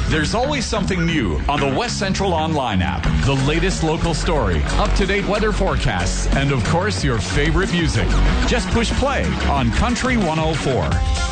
There's always something new on the West Central Online app. The latest local story, up-to-date weather forecasts, and of course, your favorite music. Just push play on Country 104.